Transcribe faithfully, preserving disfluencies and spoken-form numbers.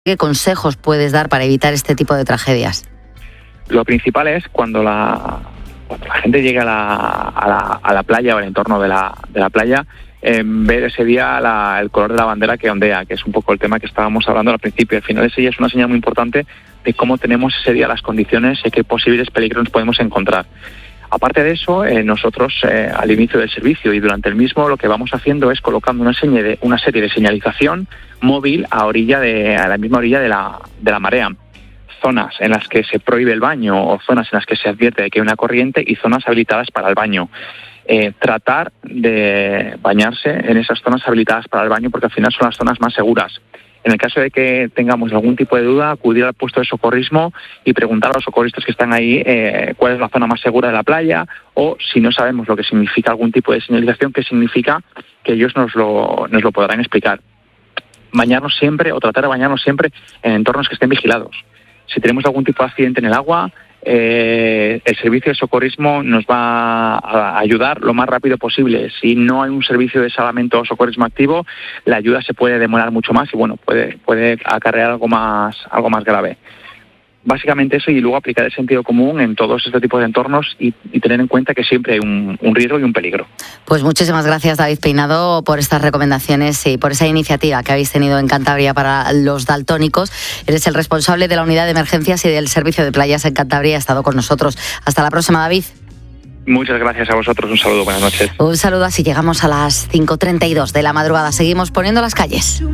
¿Qué consejos puedes dar para evitar este tipo de tragedias? Lo principal es cuando la, cuando la gente llegue a la, a, la, a la playa o al entorno de la, de la playa, eh, ver ese día la, el color de la bandera que ondea, que es un poco el tema que estábamos hablando al principio. Al final ese día es una señal muy importante de cómo tenemos ese día las condiciones y qué posibles peligros nos podemos encontrar. Aparte de eso, eh, nosotros eh, al inicio del servicio y durante el mismo lo que vamos haciendo es colocando una, seña de, una serie de señalización móvil a orilla de a la misma orilla de la, de la marea. Zonas en las que se prohíbe el baño o zonas en las que se advierte de que hay una corriente y zonas habilitadas para el baño. Eh, tratar de bañarse en esas zonas habilitadas para el baño porque al final son las zonas más seguras. En el caso de que tengamos algún tipo de duda, acudir al puesto de socorrismo y preguntar a los socorristas que están ahí eh, cuál es la zona más segura de la playa, o si no sabemos lo que significa algún tipo de señalización, qué significa, que ellos nos lo, nos lo podrán explicar. Bañarnos siempre o tratar de bañarnos siempre en entornos que estén vigilados. Si tenemos algún tipo de accidente en el agua, Eh, el servicio de socorrismo nos va a ayudar lo más rápido posible. Si no hay un servicio de salvamento o socorrismo activo, la ayuda se puede demorar mucho más y bueno, puede, puede acarrear algo más, algo más grave. Básicamente eso, y luego aplicar el sentido común en todos este tipo de entornos y, y tener en cuenta que siempre hay un, un riesgo y un peligro. Pues muchísimas gracias, David Peinado, por estas recomendaciones y por esa iniciativa que habéis tenido en Cantabria para los daltónicos. Eres el responsable de la unidad de emergencias y del servicio de playas en Cantabria. Ha estado con nosotros. Hasta la próxima, David. Muchas gracias a vosotros. Un saludo. Buenas noches. Un saludo. Así llegamos a las cinco treinta y dos de la madrugada. Seguimos poniendo las calles.